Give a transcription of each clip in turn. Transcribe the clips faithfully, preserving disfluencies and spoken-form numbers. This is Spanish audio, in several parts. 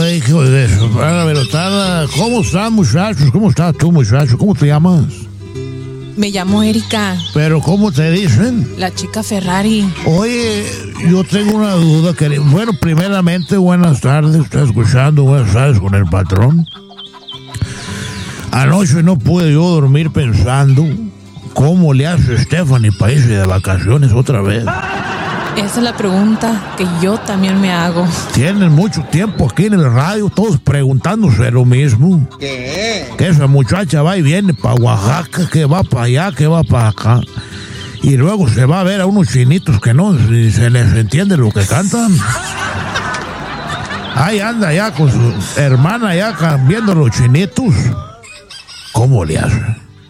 Ay, hijo de eso. Para Verotada, ¿cómo están, muchachos? ¿Cómo estás tú, muchacho? ¿Cómo te llamas? Me llamo Erika. ¿Pero cómo te dicen? La chica Ferrari. Oye, yo tengo una duda. Que, bueno, primeramente, buenas tardes. Estoy escuchando buenas tardes con el patrón. Anoche no pude yo dormir pensando cómo le hace Stephanie para irse de vacaciones otra vez. Esa es la pregunta que yo también me hago. Tienen mucho tiempo aquí en el radio, todos preguntándose lo mismo. ¿Qué? Que esa muchacha va y viene para Oaxaca, que va para allá, que va para acá. Y luego se va a ver a unos chinitos que no ni se les entiende lo que cantan. Ahí anda ya con su hermana ya cambiando los chinitos. ¿Cómo le hace?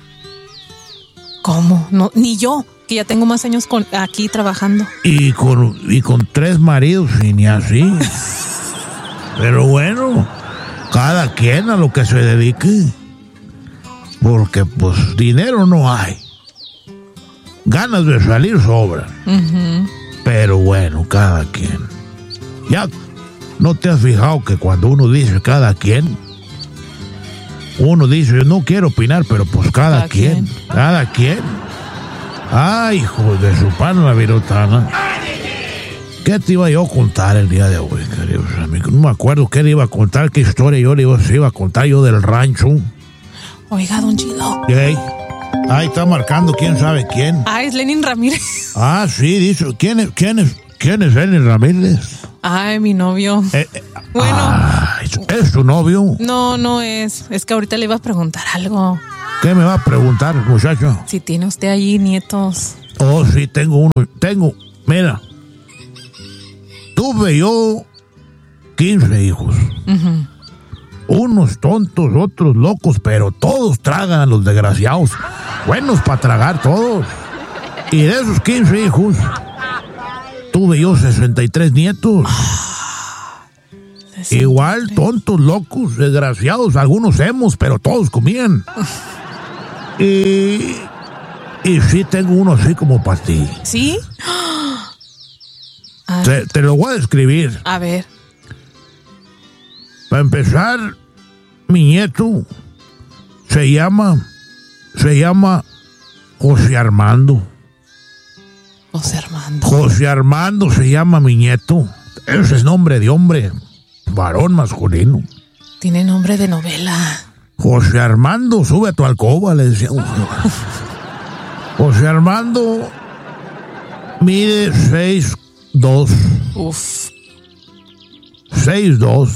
¿Cómo? No, ni yo, que ya tengo más años con, aquí trabajando. Y con, y con tres maridos y ni así. Pero bueno, cada quien a lo que se dedique. Porque pues dinero no hay. Ganas de salir sobran. Uh-huh. Pero bueno, cada quien. Ya, ¿no te has fijado que cuando uno dice cada quien, uno dice, yo no quiero opinar, pero pues cada, Cada quien, quien. cada quien. Ay, hijo de su pan la virotana. ¿Qué te iba yo a contar el día de hoy, queridos amigos? No me acuerdo qué le iba a contar, qué historia yo le iba, se iba a contar yo del rancho. Oiga, don Chilo. Hey, ahí está marcando quién sabe quién. Ah, es Lenin Ramírez. Ah, sí, dice, ¿quién es, quién es, quién es Lenny Ramírez? Ay, mi novio. Eh, eh, Bueno. ah, ¿es, ¿es tu novio? No, no es. Es que ahorita le iba a preguntar algo. ¿Qué me va a preguntar, muchacho? Si tiene usted allí nietos. Oh, sí, tengo uno. Tengo, mira. Tuve yo quince hijos. Uh-huh. Unos tontos, otros locos, pero todos tragan, los desgraciados. Buenos para tragar todos. Y de esos quince hijos, tuve yo sesenta y tres nietos. Igual, tontos, locos, desgraciados, algunos hemos, pero todos comían. Y, y sí tengo uno así como para ti. ¿Sí? Ah, Te, te lo voy a describir. a ver. Para empezar, mi nieto se llama, se llama José Armando. José Armando. José Armando se llama mi nieto. Ese es nombre de hombre, varón masculino. Tiene nombre de novela. José Armando, sube a tu alcoba, le decía. José Armando mide seis dos. Uf. seis dos.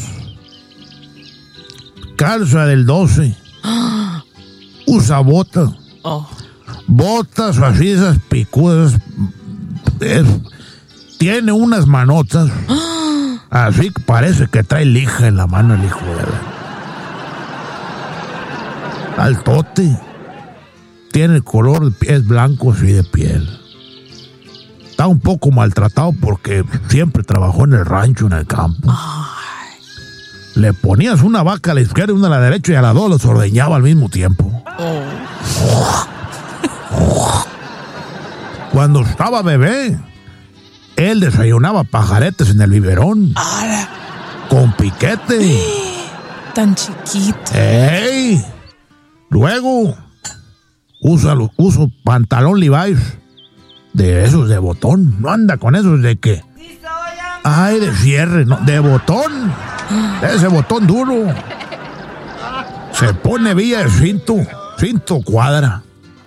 Calza del doce. Usa bota. Oh. Botas así, esas picudas. Es- tiene unas manotas. Así que parece que trae lija en la mano el hijo de la... Altote. Tiene el color de pies blancos y de piel. Está un poco maltratado porque siempre trabajó en el rancho, en el campo. Le ponías una vaca a la izquierda y una a la derecha y a las dos los ordeñaba al mismo tiempo. Oh. Cuando estaba bebé, él desayunaba pajaretes en el biberón Ahora, con piquete. tan chiquito. ¡Ey! Luego, usa, los- uso pantalón Levi's de esos de botón. No anda con esos de qué. Ay, de cierre, no, de botón. Ese botón duro. Se pone vía de cinto, cinto cuadra.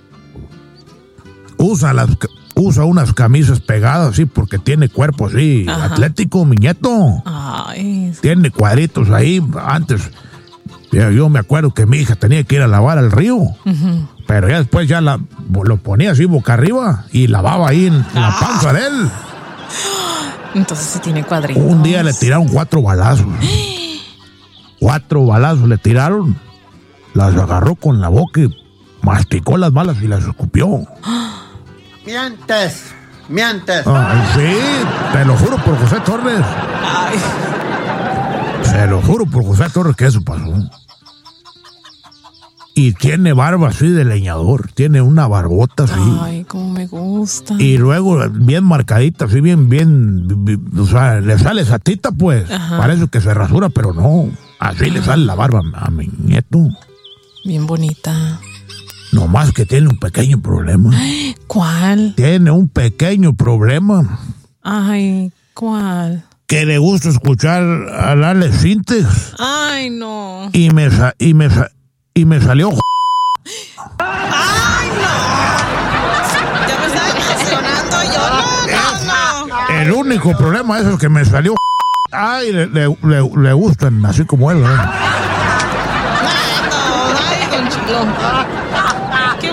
Usa las usa unas camisas pegadas así porque tiene cuerpo así, Ajá. atlético, mi nieto. Ay. Tiene cuadritos ahí. Antes, ya yo me acuerdo que mi hija tenía que ir a lavar al río. Ujú. Pero ya después ya la, lo ponía así boca arriba y lavaba ahí en la panza de él. Entonces sí tiene cuadritos. Un día le tiraron cuatro balazos. Cuatro balazos le tiraron. Las agarró con la boca y masticó las balas y las escupió. Mientes, mientes. Ah, sí, te lo juro por José Torres. Ay. Se lo juro por José Torres que eso pasó. Y tiene barba así de leñador. Tiene una barbota así. Ay, cómo me gusta. Y luego bien marcadita, así bien, bien, bi- bi- o sea, le sale satita, pues. Ajá. Parece que se rasura, pero no. Así le sale la barba a mi nieto. Bien bonita. Nomás que tiene un pequeño problema. ¿Cuál? Tiene un pequeño problema. Ay, ¿cuál? Que le gusta escuchar a Lale Sintes. Ay, no. Y me, sa- y me, sa- y me salió. Ay, no. Ya me estaba emocionando yo. No, no, no. El único problema es el que me salió. Ay, le, le, le, le gustan así como él, ¿verdad? Ay, no. Ay, don Chilo.